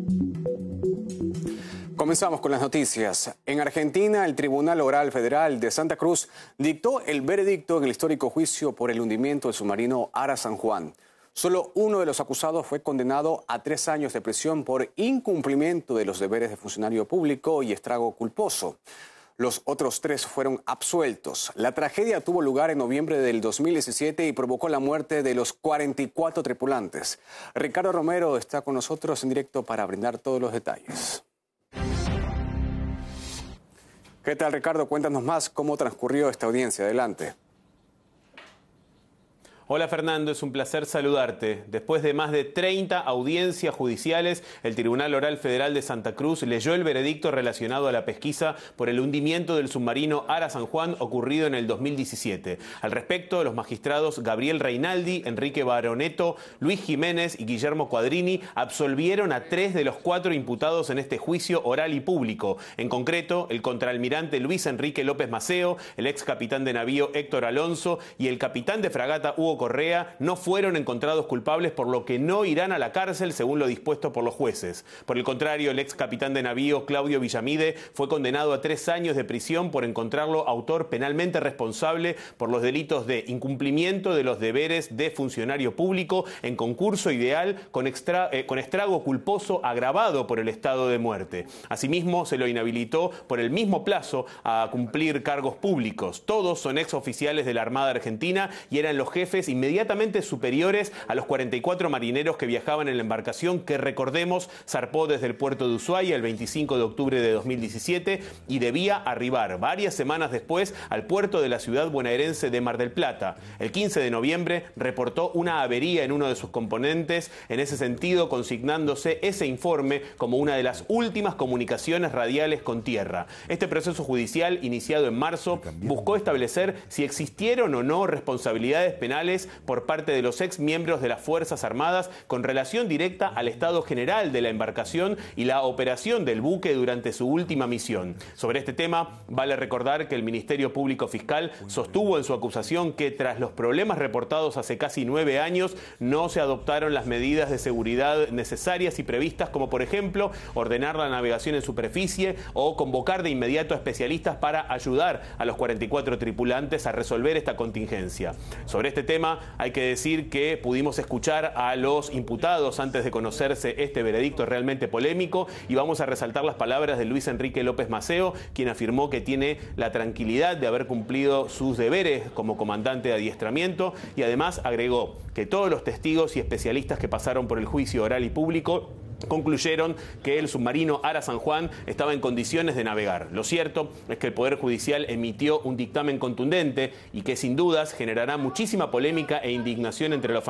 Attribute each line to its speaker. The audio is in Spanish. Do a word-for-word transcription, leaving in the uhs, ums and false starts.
Speaker 1: Comenzamos con las noticias. En Argentina, el Tribunal Oral Federal de Santa Cruz dictó el veredicto en el histórico juicio por el hundimiento del submarino Ara San Juan. Solo uno de los acusados fue condenado a tres años de prisión por incumplimiento de los deberes de funcionario público y estrago culposo. Los otros tres fueron absueltos. La tragedia tuvo lugar en noviembre del dos mil diecisiete y provocó la muerte de los cuarenta y cuatro tripulantes. Ricardo Romero está con nosotros en directo para brindar todos los detalles. ¿Qué tal, Ricardo? Cuéntanos más cómo transcurrió esta audiencia. Adelante.
Speaker 2: Hola Fernando, es un placer saludarte. Después de más de treinta audiencias judiciales, el Tribunal Oral Federal de Santa Cruz leyó el veredicto relacionado a la pesquisa por el hundimiento del submarino Ara San Juan ocurrido en el dos mil diecisiete. Al respecto, los magistrados Gabriel Reinaldi, Enrique Baroneto, Luis Jiménez y Guillermo Quadrini absolvieron a tres de los cuatro imputados en este juicio oral y público. En concreto, el contraalmirante Luis Enrique López Maceo, el ex capitán de navío Héctor Alonso y el capitán de fragata Hugo Correa no fueron encontrados culpables, por lo que no irán a la cárcel según lo dispuesto por los jueces. Por el contrario, el ex capitán de navío Claudio Villamide fue condenado a tres años de prisión por encontrarlo autor penalmente responsable por los delitos de incumplimiento de los deberes de funcionario público en concurso ideal con, extra, eh, con estrago culposo agravado por el estado de muerte. Asimismo, se lo inhabilitó por el mismo plazo a cumplir cargos públicos. Todos son ex oficiales de la Armada Argentina y eran los jefes inmediatamente superiores a los cuarenta y cuatro marineros que viajaban en la embarcación que, recordemos, zarpó desde el puerto de Ushuaia el veinticinco de octubre de dos mil diecisiete y debía arribar varias semanas después al puerto de la ciudad bonaerense de Mar del Plata. El quince de noviembre reportó una avería en uno de sus componentes, en ese sentido consignándose ese informe como una de las últimas comunicaciones radiales con tierra. Este proceso judicial, iniciado en marzo, buscó establecer si existieron o no responsabilidades penales por parte de los ex miembros de las Fuerzas Armadas con relación directa al estado general de la embarcación y la operación del buque durante su última misión. Sobre este tema, vale recordar que el Ministerio Público Fiscal sostuvo en su acusación que tras los problemas reportados hace casi nueve años no se adoptaron las medidas de seguridad necesarias y previstas, como por ejemplo ordenar la navegación en superficie o convocar de inmediato a especialistas para ayudar a los cuarenta y cuatro tripulantes a resolver esta contingencia. Sobre este tema hay que decir que pudimos escuchar a los imputados antes de conocerse este veredicto realmente polémico y vamos a resaltar las palabras de Luis Enrique López Maceo, quien afirmó que tiene la tranquilidad de haber cumplido sus deberes como comandante de adiestramiento y además agregó que todos los testigos y especialistas que pasaron por el juicio oral y público concluyeron que el submarino Ara San Juan estaba en condiciones de navegar. Lo cierto es que el Poder Judicial emitió un dictamen contundente y que sin dudas generará muchísima polémica e indignación entre los